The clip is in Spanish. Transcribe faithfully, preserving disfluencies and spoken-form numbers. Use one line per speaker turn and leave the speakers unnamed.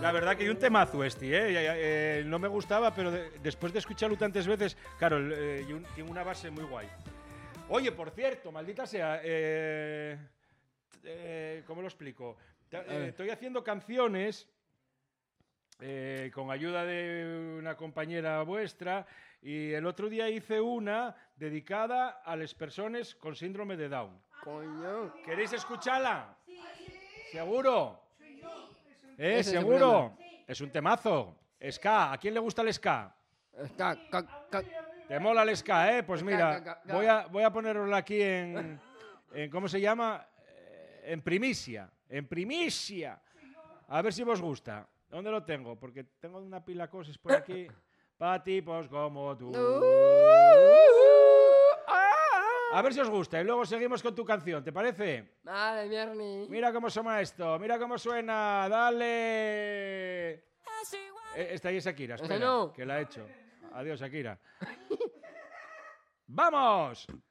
La verdad que hay un temazo este, ¿eh? Eh, eh, no me gustaba, pero de, después de escucharlo tantas veces, claro, eh, y un, tiene una base muy guay. Oye, por cierto, maldita sea, eh, eh, ¿cómo lo explico? Eh, estoy haciendo canciones eh, con ayuda de una compañera vuestra y el otro día hice una dedicada a las personas con síndrome de Down.
Coño.
¿Queréis escucharla? Sí. ¿Seguro? ¿Eh?
Ese es el
¿Seguro?
problema.
Es un temazo. Ska. ¿A quién le gusta el ska?
Está. ca- ca-
¿Te mola el ska, eh? Pues
Ska,
mira,
ca- ca-
voy a, voy a ponerosla aquí en, en... ¿Cómo se llama? Eh, En primicia. En primicia. A ver si os gusta. ¿Dónde lo tengo? Porque tengo una pila de cosas por aquí. Para tipos como tú. A ver si os gusta. Y luego seguimos con tu canción. ¿Te parece?
Vale, Mierni.
Mira cómo suena esto. Mira cómo suena. Dale. Eh, Esta ahí es Shakira. Espera,
no.
que la he hecho. Adiós, Shakira. ¡Vamos!